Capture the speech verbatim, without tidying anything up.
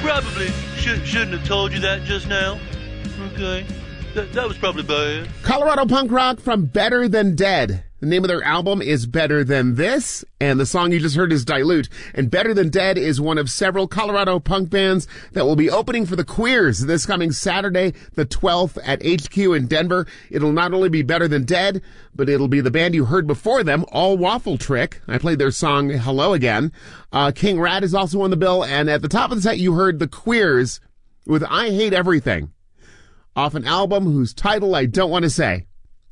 probably should, shouldn't have told you that just now. Okay? That, that was probably bad. Colorado punk rock from Better Than Dead. The name of their album is Better Than This, and the song you just heard is Dilute. And Better Than Dead is one of several Colorado punk bands that will be opening for the Queers this coming Saturday, the twelfth, at H Q in Denver. It'll not only be Better Than Dead, but it'll be the band you heard before them, All Waffle Trick. I played their song Hello Again. Uh, King Rat is also on the bill, and at the top of the set you heard the Queers with I Hate Everything, off an album whose title I don't want to say.